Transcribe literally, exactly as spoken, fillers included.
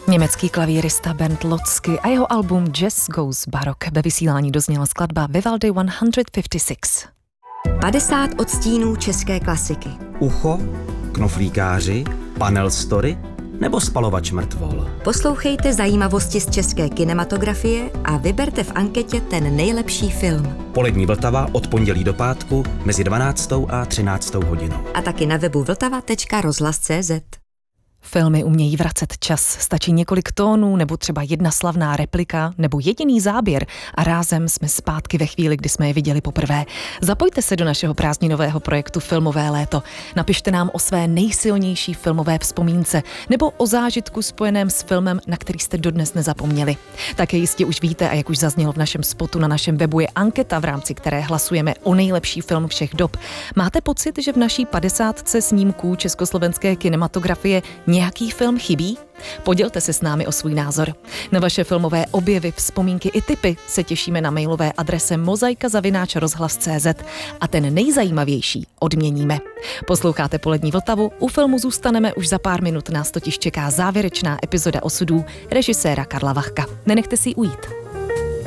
Německý klavírista Bernd Lotzky a jeho album Jazz Goes Baroque. Ve vysílání dozněla skladba Vivaldi sto padesát šest. padesát odstínů české klasiky. Ucho, knoflíkáři, panel story nebo spalovač mrtvol. Poslouchejte zajímavosti z české kinematografie a vyberte v anketě ten nejlepší film. Polední Vltava od pondělí do pátku mezi dvanáctou a třináctou hodinou. A taky na webu vltava tečka rozhlas tečka cé zet. Filmy umějí vracet čas, stačí několik tónů nebo třeba jedna slavná replika nebo jediný záběr a rázem jsme zpátky ve chvíli, kdy jsme je viděli poprvé. Zapojte se do našeho prázdninového projektu Filmové léto. Napište nám o své nejsilnější filmové vzpomínce nebo o zážitku spojeném s filmem, na který jste dodnes nezapomněli. Také jistě už víte, a jak už zaznělo v našem spotu na našem webu, je anketa, v rámci které hlasujeme o nejlepší film všech dob. Máte pocit, že v naší padesátce snímků československé kinematografie nějaký film chybí? Podělte se s námi o svůj názor. Na vaše filmové objevy, vzpomínky i tipy se těšíme na mailové adrese mozaika zavináč rozhlas tečka cé zet a ten nejzajímavější odměníme. Posloucháte Polední Vltavu, u filmu zůstaneme už za pár minut, nás totiž čeká závěrečná epizoda osudů režiséra Karla Vachka. Nenechte si ujít.